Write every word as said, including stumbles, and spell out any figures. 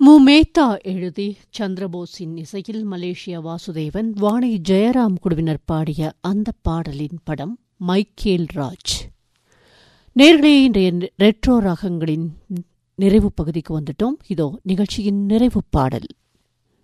மு. மேத்தா எழுதி சந்திரபோஸின் இசையில் மலேசிய வாசுதேவன் வாணி ஜெயராம் குழுவினர் பாடிய அந்த பாடலின் படம் மைக்கேல் ராஜ். நேர்களே, இன்றைய ரெட்ரோ ராகங்களின் நிறைவு பகுதிக்கு வந்துட்டோம். இதோ நிகழ்ச்சியின் நிறைவு பாடல்.